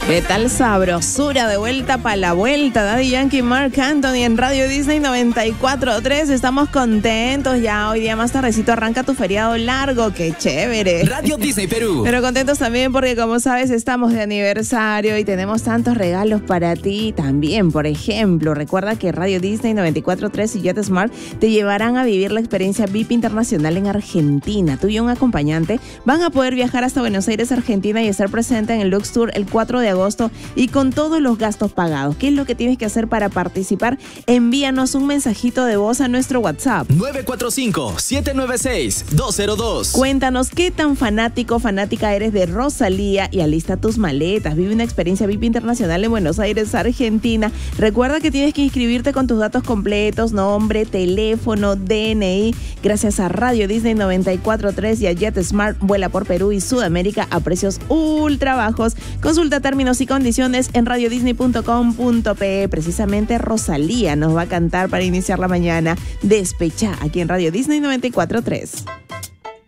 ¿Qué tal sabrosura? De vuelta para la vuelta. Daddy Yankee y Marc Anthony en Radio Disney 94.3. Estamos contentos ya. Hoy día más tardecito arranca tu feriado largo. ¡Qué chévere! Radio Disney Perú. Pero contentos también porque, como sabes, estamos de aniversario y tenemos tantos regalos para ti también. Por ejemplo, recuerda que Radio Disney 94.3 y JetSmart te llevarán a vivir la experiencia VIP internacional en Argentina. Tú y un acompañante van a poder viajar hasta Buenos Aires, Argentina, y estar presente en el Lux Tour el 4 de agosto y con todos los gastos pagados. ¿Qué es lo que tienes que hacer para participar? Envíanos un mensajito de voz a nuestro WhatsApp 945-796-202. Cuéntanos qué tan fanática eres de Rosalía y alista tus maletas. Vive una experiencia VIP internacional en Buenos Aires, Argentina. Recuerda que tienes que inscribirte con tus datos completos, nombre, teléfono, DNI. Gracias a Radio Disney 94.3 y a JetSmart, vuela por Perú y Sudamérica a precios ultra bajos. Consulta términos y condiciones en radiodisney.com.pe. Precisamente Rosalía nos va a cantar para iniciar la mañana. Despecha aquí en Radio Disney 94.3.